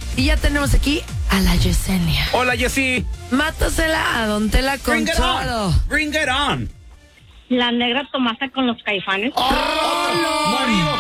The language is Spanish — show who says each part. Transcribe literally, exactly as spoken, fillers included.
Speaker 1: Y ya tenemos aquí a la Yesenia.
Speaker 2: Hola, Yesí.
Speaker 1: Mátasela a Don Tela con todo.
Speaker 2: Bring it on.
Speaker 3: La negra Tomasa con los Caifanes.
Speaker 2: ¡Oh, no! ¡Marido!